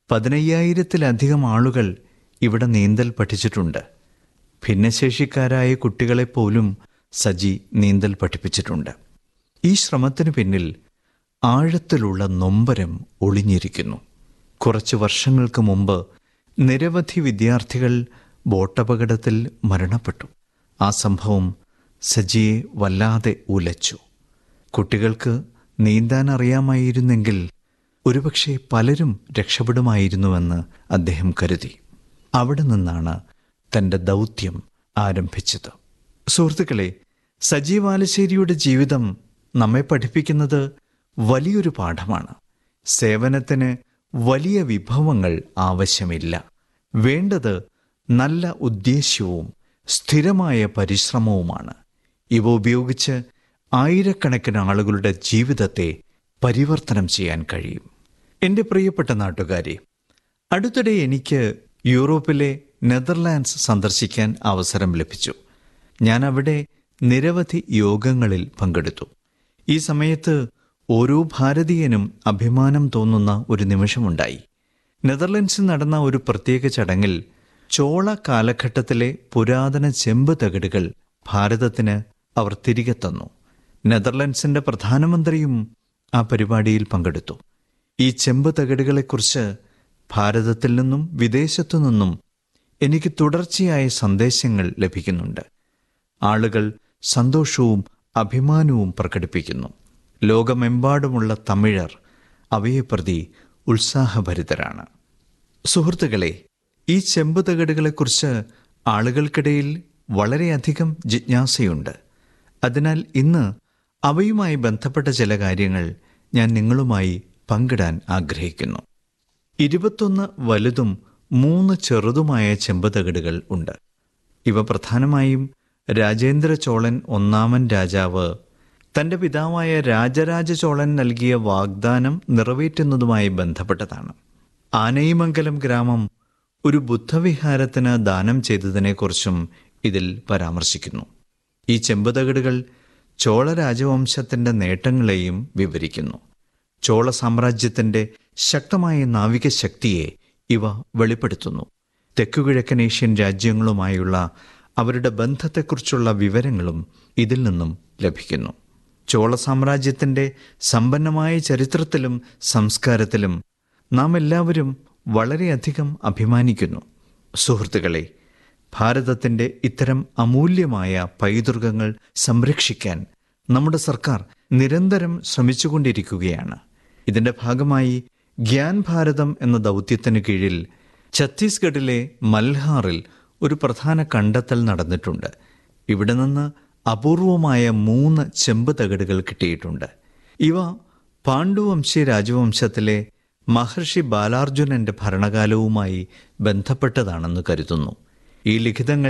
15,000-ത്തിലധികം ആളുകൾ ഇവിടെ നീന്തൽ പഠിച്ചിട്ടുണ്ട്. ഭിന്നശേഷിക്കാരായ കുട്ടികളെപ്പോലും സജി നീന്തൽ പഠിപ്പിച്ചിട്ടുണ്ട്. ഈ ശ്രമത്തിനു പിന്നിൽ ആഴത്തിലുള്ള നൊമ്പരം ഒളിഞ്ഞിരിക്കുന്നു. കുറച്ച് വർഷങ്ങൾക്ക് മുമ്പ് നിരവധി വിദ്യാർത്ഥികൾ ബോട്ടപകടത്തിൽ മരണപ്പെട്ടു. ആ സംഭവം സജിയെ വല്ലാതെ ഉലച്ചു. കുട്ടികൾക്ക് നീന്താൻ അറിയാമായിരുന്നെങ്കിൽ ഒരുപക്ഷെ പലരും രക്ഷപ്പെടുമായിരുന്നുവെന്ന് അദ്ദേഹം കരുതി. അവിടെ നിന്നാണ് തൻ്റെ ദൗത്യം ആരംഭിച്ചത്. സുഹൃത്തുക്കളെ, സജി വാലശ്ശേരിയുടെ ജീവിതം നമ്മെ പഠിപ്പിക്കുന്നത് വലിയൊരു പാഠമാണ്. സേവനത്തിന് വലിയ വിഭവങ്ങൾ ആവശ്യമില്ല. വേണ്ടത് നല്ല ഉദ്ദേശ്യവും സ്ഥിരമായ പരിശ്രമവുമാണ്. ഇവ ഉപയോഗിച്ച് ആയിരക്കണക്കിന് ആളുകളുടെ ജീവിതത്തെ പരിവർത്തനം ചെയ്യാൻ കഴിയും. എൻ്റെ പ്രിയപ്പെട്ട നാട്ടുകാരെ, അടുത്തിടെ എനിക്ക് യൂറോപ്പിലെ നെതർലാൻഡ്സ് സന്ദർശിക്കാൻ അവസരം ലഭിച്ചു. ഞാൻ അവിടെ നിരവധി യോഗങ്ങളിൽ പങ്കെടുത്തു. ഈ സമയത്ത് ഓരോ ഭാരതീയനും അഭിമാനം തോന്നുന്ന ഒരു നിമിഷമുണ്ടായി. നെതർലൻഡ്സിൽ നടന്ന ഒരു പ്രത്യേക ചടങ്ങിൽ ചോള കാലഘട്ടത്തിലെ പുരാതന ചെമ്പ് തകിടുകൾ ഭാരതത്തിന് അവർ തിരികെ തന്നു. നെതർലൻഡ്സിന്റെ പ്രധാനമന്ത്രിയും ആ പരിപാടിയിൽ പങ്കെടുത്തു. ഈ ചെമ്പ് തകിടുകളെക്കുറിച്ച് ഭാരതത്തിൽ നിന്നും വിദേശത്തു നിന്നും എനിക്ക് തുടർച്ചയായ സന്ദേശങ്ങൾ ലഭിക്കുന്നുണ്ട്. ആളുകൾ സന്തോഷവും അഭിമാനവും പ്രകടിപ്പിക്കുന്നു. ലോകമെമ്പാടുമുള്ള തമിഴർ അവയെ പ്രതി ഉത്സാഹഭരിതരാണ്. സുഹൃത്തുക്കളെ, ഈ ചെമ്പ് തകിടുകളെക്കുറിച്ച് ആളുകൾക്കിടയിൽ വളരെയധികം ജിജ്ഞാസയുണ്ട്. അതിനാൽ ഇന്ന് അവയുമായി ബന്ധപ്പെട്ട ചില കാര്യങ്ങൾ ഞാൻ നിങ്ങളുമായി പങ്കിടാൻ ആഗ്രഹിക്കുന്നു. 21 വലുതും 3 ചെറുതുമായ ചെമ്പ് തകിടുകൾ ഉണ്ട്. ഇവ പ്രധാനമായും രാജേന്ദ്ര ചോളൻ ഒന്നാമൻ രാജാവ് തൻ്റെ പിതാവായ രാജരാജ ചോളൻ നൽകിയ വാഗ്ദാനം നിറവേറ്റുന്നതുമായി ബന്ധപ്പെട്ടതാണ്. ആനയിമംഗലം ഗ്രാമം ഒരു ബുദ്ധവിഹാരത്തിന് ദാനം ചെയ്തതിനെക്കുറിച്ചും ഇതിൽ പരാമർശിക്കുന്നു. ഈ ചെമ്പ് തകിടുകൾ ചോള രാജവംശത്തിൻ്റെ നേട്ടങ്ങളെയും വിവരിക്കുന്നു. ചോള സാമ്രാജ്യത്തിൻ്റെ ശക്തമായ നാവിക ശക്തിയെ ഇവ വെളിപ്പെടുത്തുന്നു. തെക്കുകിഴക്കൻ ഏഷ്യൻ രാജ്യങ്ങളുമായുള്ള അവരുടെ ബന്ധത്തെക്കുറിച്ചുള്ള വിവരങ്ങളും ഇതിൽ നിന്നും ലഭിക്കുന്നു. ചോള സാമ്രാജ്യത്തിൻ്റെ സമ്പന്നമായ ചരിത്രത്തിലും സംസ്കാരത്തിലും നാം എല്ലാവരും വളരെയധികം അഭിമാനിക്കുന്നു. സുഹൃത്തുക്കളെ, ഭാരതത്തിൻ്റെ ഇത്തരം അമൂല്യമായ പൈതൃകങ്ങൾ സംരക്ഷിക്കാൻ നമ്മുടെ സർക്കാർ നിരന്തരം ശ്രമിച്ചുകൊണ്ടിരിക്കുകയാണ്. ഇതിൻ്റെ ഭാഗമായി ഗ്യാൻ ഭാരതം എന്ന ദൗത്യത്തിന് കീഴിൽ ഛത്തീസ്ഗഡിലെ മൽഹാറിൽ ഒരു പ്രധാന കണ്ടെത്തൽ നടന്നിട്ടുണ്ട്. ഇവിടെ നിന്ന് അപൂർവമായ 3 ചെമ്പ് തകിടുകൾ കിട്ടിയിട്ടുണ്ട്. ഇവ പാണ്ഡുവംശി രാജവംശത്തിലെ മഹർഷി ബാലാർജുനന്റെ ഭരണകാലവുമായി ബന്ധപ്പെട്ടതാണെന്ന് കരുതുന്നു. ഈ ലിഖിതങ്ങൾ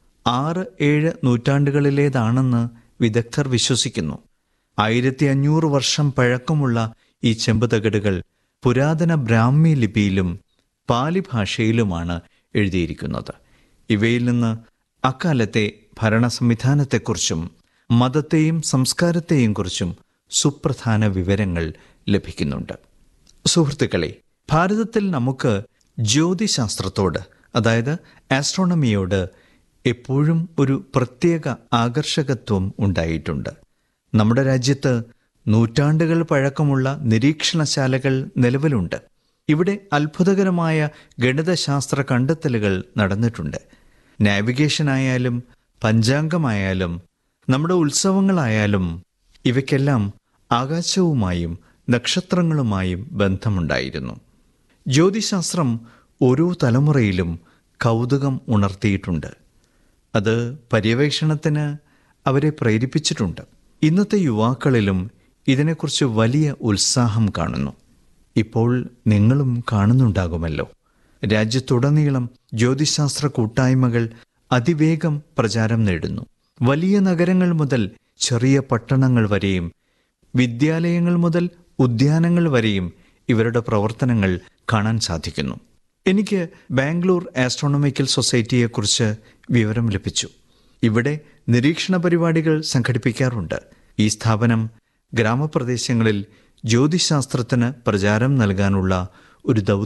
6-7 നൂറ്റാണ്ടുകളിലേതാണെന്ന് വിദഗ്ധർ വിശ്വസിക്കുന്നു. 1500 വർഷം പഴക്കമുള്ള ഈ ചെമ്പ് തകിടുകൾ പുരാതന ബ്രാഹ്മി ലിപിയിലും പാലി ഭാഷയിലുമാണ് എഴുതിയിരിക്കുന്നത്. ഇവയിൽ നിന്ന് അക്കാലത്തെ ഭരണ സംവിധാനത്തെക്കുറിച്ചും മതത്തെയും സംസ്കാരത്തെയും കുറിച്ചും സുപ്രധാന വിവരങ്ങൾ ലഭിക്കുന്നുണ്ട്. സുഹൃത്തുക്കളെ, ഭാരതത്തിൽ നമുക്ക് ജ്യോതിശാസ്ത്രത്തോട്, അതായത് ആസ്ട്രോണമിയോട് എപ്പോഴും ഒരു പ്രത്യേക ആകർഷകത്വം ഉണ്ടായിട്ടുണ്ട്. നമ്മുടെ രാജ്യത്ത് നൂറ്റാണ്ടുകൾ പഴക്കമുള്ള നിരീക്ഷണശാലകൾ നിലവിലുണ്ട്. ഇവിടെ അത്ഭുതകരമായ ഗണിതശാസ്ത്ര കണ്ടെത്തലുകൾ നടന്നിട്ടുണ്ട്. നാവിഗേഷനായാലും പഞ്ചാംഗമായാലും നമ്മുടെ ഉത്സവങ്ങളായാലും ഇവയ്ക്കെല്ലാം ആകാശവുമായും നക്ഷത്രങ്ങളുമായും ബന്ധമുണ്ടായിരുന്നു. ജ്യോതിശാസ്ത്രം ഓരോ തലമുറയിലും കൗതുകം ഉണർത്തിയിട്ടുണ്ട്. അത് പര്യവേക്ഷണത്തിന് അവരെ പ്രേരിപ്പിച്ചിട്ടുണ്ട്. ഇന്നത്തെ യുവാക്കളിലും ഇതിനെക്കുറിച്ച് വലിയ ഉത്സാഹം കാണുന്നു. ഇപ്പോൾ നിങ്ങളും കാണുന്നുണ്ടാകുമല്ലോ. രാജ്യത്തുടനീളം ജ്യോതിശാസ്ത്ര കൂട്ടായ്മകൾ അതിവേഗം പ്രചാരം നേടുന്നു. വലിയ നഗരങ്ങൾ മുതൽ ചെറിയ പട്ടണങ്ങൾ വരെയും വിദ്യാലയങ്ങൾ മുതൽ ഉദ്യാനങ്ങൾ വരെയും ഇവരുടെ പ്രവർത്തനങ്ങൾ കാണാൻ സാധിക്കുന്നു. എനിക്ക് ബാംഗ്ലൂർ ആസ്ട്രോണമിക്കൽ സൊസൈറ്റിയെക്കുറിച്ച് വിവരം ലഭിച്ചു. ഇവിടെ നിരീക്ഷണ പരിപാടികൾ സംഘടിപ്പിക്കാറുണ്ട്. ഈ സ്ഥാപനം ഗ്രാമപ്രദേശങ്ങളിൽ ജ്യോതിശാസ്ത്രത്തിന് പ്രചാരം നൽകാനുള്ള ഒരു ദൗത്യം